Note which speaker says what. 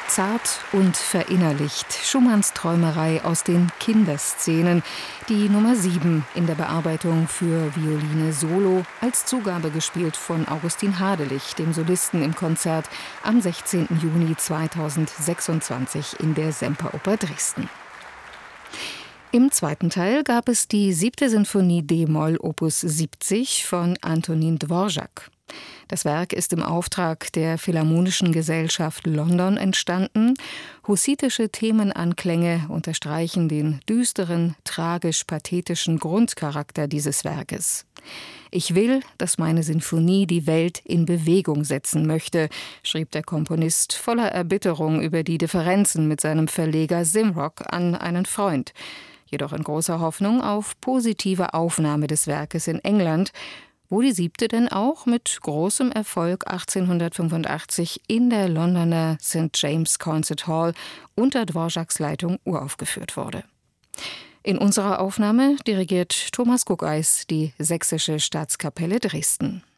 Speaker 1: Zart und verinnerlicht, Schumanns Träumerei aus den Kinderszenen, die Nummer 7 in der Bearbeitung für Violine Solo, als Zugabe gespielt von Augustin Hadelich, dem Solisten im Konzert am 16. Juni 2026 in der Semperoper Dresden. Im zweiten Teil gab es die 7. Sinfonie d-Moll Opus 70 von Antonín Dvořák. Das Werk ist im Auftrag der Philharmonischen Gesellschaft London entstanden. Hussitische Themenanklänge unterstreichen den düsteren, tragisch-pathetischen Grundcharakter dieses Werkes. »Ich will, dass meine Sinfonie die Welt in Bewegung setzen möchte«, schrieb der Komponist voller Erbitterung über die Differenzen mit seinem Verleger Simrock an einen Freund. Jedoch in großer Hoffnung auf positive Aufnahme des Werkes in England, wo die 7. denn auch mit großem Erfolg 1885 in der Londoner St. James Concert Hall unter Dvořáks Leitung uraufgeführt wurde. In unserer Aufnahme dirigiert Thomas Guckeis die Sächsische Staatskapelle Dresden.